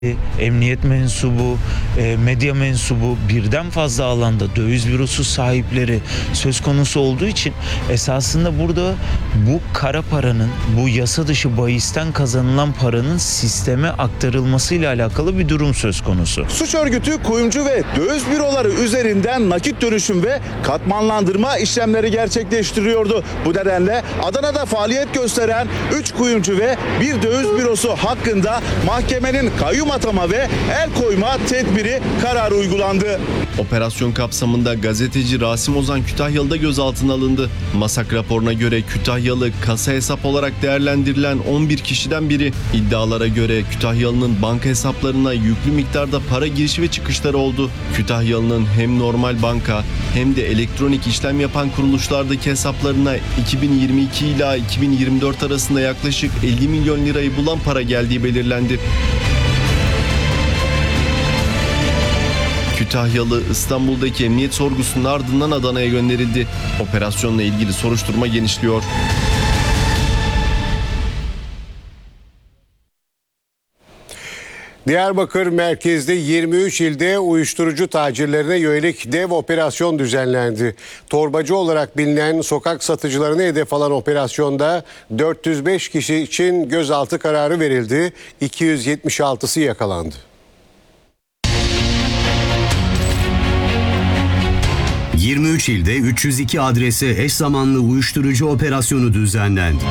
emniyet mensubu, medya mensubu birden fazla alanda döviz bürosu sahipleri söz konusu olduğu için esasında burada bu kara paranın, bu yasa dışı bahisten kazanılan paranın sisteme aktarılmasıyla alakalı bir durum söz konusu. Suç örgütü kuyumcu ve döviz büroları üzerinden nakit dönüşüm ve katmanlandırma işlemleri gerçekleştiriyordu. Bu nedenle Adana'da faaliyet gösteren 3 kuyumcu ve bir döviz bürosu hakkında mahkemenin kayyum atama ve el koyma tedbiri kararı uygulandı. Operasyon kapsamında gazeteci Rasim Ozan Kütahyalı'da gözaltına alındı. Masak raporuna göre Kütahyalı kasa hesap olarak değerlendirilen 11 kişiden biri. İddialara göre Kütahyalı'nın banka hesaplarına yüklü miktarda para girişi ve çıkışları oldu. Kütahyalı'nın hem normal banka hem de elektronik işlem yapan kuruluşlardaki hesaplarına 2022 ila 2024 arasında yaklaşık 50 milyon lirayı bulan para geldiği belirlendi. Kütahyalı İstanbul'daki emniyet sorgusunun ardından Adana'ya gönderildi. Operasyonla ilgili soruşturma genişliyor. Diyarbakır merkezde 23 ilde uyuşturucu tacirlerine yönelik dev operasyon düzenlendi. Torbacı olarak bilinen sokak satıcılarını hedef alan operasyonda 405 kişi için gözaltı kararı verildi. 276'sı yakalandı. ...23 ilde 302 adrese eş zamanlı uyuşturucu operasyonu düzenlendi.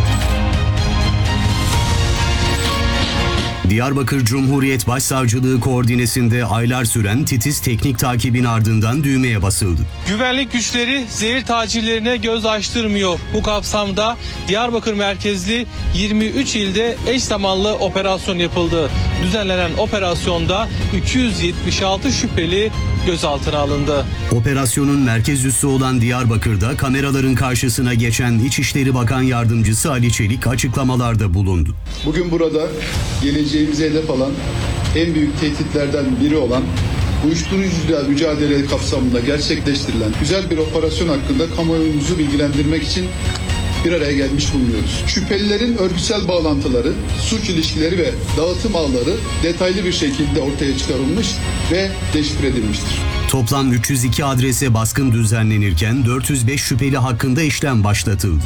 Diyarbakır Cumhuriyet Başsavcılığı koordinesinde aylar süren titiz teknik takibin ardından düğmeye basıldı. Güvenlik güçleri zehir tacirlerine göz açtırmıyor. Bu kapsamda Diyarbakır merkezli 23 ilde eş zamanlı operasyon yapıldı. Düzenlenen operasyonda 276 şüpheli gözaltına alındı. Operasyonun merkez üssü olan Diyarbakır'da kameraların karşısına geçen İçişleri Bakan Yardımcısı Ali Çelik açıklamalarda bulundu. Bugün burada geleceğimize hedef alan en büyük tehditlerden biri olan uyuşturucuyla mücadele kapsamında gerçekleştirilen güzel bir operasyon hakkında kamuoyumuzu bilgilendirmek için bir araya gelmiş bulunuyoruz. Şüphelilerin örgütsel bağlantıları, suç ilişkileri ve dağıtım ağları detaylı bir şekilde ortaya çıkarılmış ve deşifre edilmiştir. Toplam 302 adrese baskın düzenlenirken 405 şüpheli hakkında işlem başlatıldı.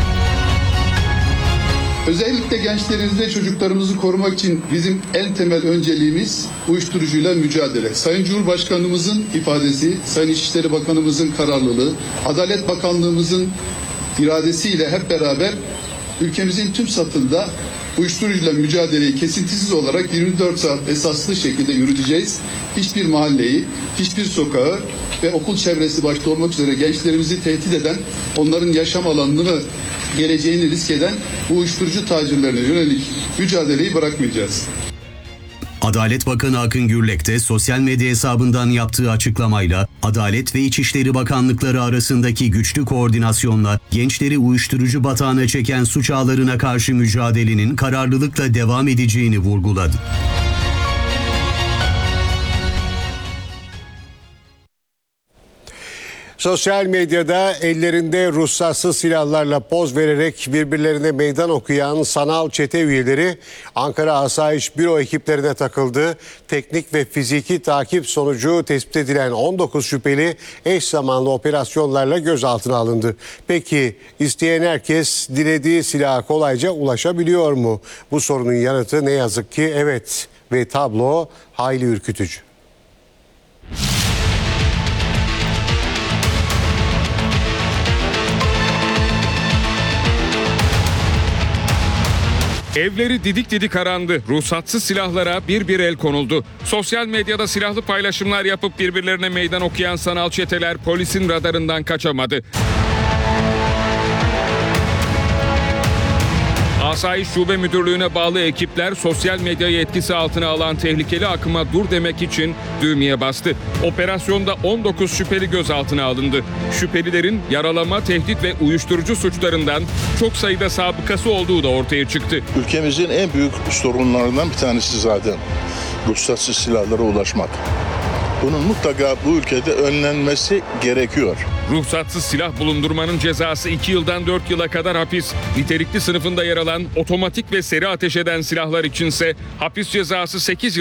Özellikle gençlerimizi ve çocuklarımızı korumak için bizim en temel önceliğimiz uyuşturucuyla mücadele. Sayın Cumhurbaşkanımızın ifadesi, Sayın İçişleri Bakanımızın kararlılığı, Adalet Bakanlığımızın iradesiyle hep beraber ülkemizin tüm satında uyuşturucuyla mücadeleyi kesintisiz olarak 24 saat esaslı şekilde yürüteceğiz. Hiçbir mahalleyi, hiçbir sokağı ve okul çevresi başta olmak üzere gençlerimizi tehdit eden, onların yaşam alanını, geleceğini risk eden bu uyuşturucu tacirlerine yönelik mücadeleyi bırakmayacağız. Adalet Bakanı Akın Gürlek de sosyal medya hesabından yaptığı açıklamayla Adalet ve İçişleri Bakanlıkları arasındaki güçlü koordinasyonla gençleri uyuşturucu batağına çeken suç ağlarına karşı mücadelenin kararlılıkla devam edeceğini vurguladı. Sosyal medyada ellerinde ruhsatsız silahlarla poz vererek birbirlerine meydan okuyan sanal çete üyeleri Ankara Asayiş Büro ekiplerine takıldı. Teknik ve fiziki takip sonucu tespit edilen 19 şüpheli eş zamanlı operasyonlarla gözaltına alındı. Peki isteyen herkes dilediği silaha kolayca ulaşabiliyor mu? Bu sorunun yanıtı ne yazık ki evet ve tablo hayli ürkütücü. Evleri didik didik arandı. Ruhsatsız silahlara bir el konuldu. Sosyal medyada silahlı paylaşımlar yapıp birbirlerine meydan okuyan sanal çeteler polisin radarından kaçamadı. Asayiş Şube Müdürlüğü'ne bağlı ekipler sosyal medyayı etkisi altına alan tehlikeli akıma dur demek için düğmeye bastı. Operasyonda 19 şüpheli gözaltına alındı. Şüphelilerin yaralama, tehdit ve uyuşturucu suçlarından çok sayıda sabıkası olduğu da ortaya çıktı. Ülkemizin en büyük sorunlarından bir tanesi zaten ruhsatsız silahlara ulaşmak. Bunun mutlaka bu ülkede önlenmesi gerekiyor. Ruhsatsız silah bulundurmanın cezası 2 yıldan 4 yıla kadar hapis. Nitelikli sınıfında yer alan otomatik ve seri ateş eden silahlar içinse hapis cezası 8 yıl